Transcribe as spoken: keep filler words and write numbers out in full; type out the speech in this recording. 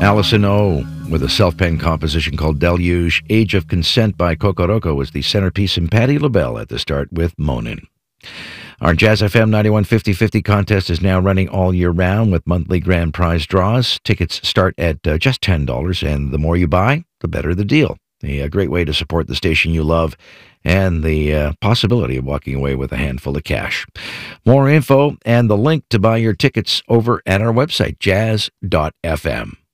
Allison O with a self-penned composition called Deluge. Age of Consent by Kokoroko was the centerpiece, and Patti LaBelle at the start with Monin. Our Jazz F M ninety-one fifty fifty contest is now running all year round with monthly grand prize draws. Tickets start at uh, just ten dollars, and the more you buy, the better the deal. A, a great way to support the station you love and the uh, possibility of walking away with a handful of cash. More info and the link to buy your tickets over at our website, jazz dot f m.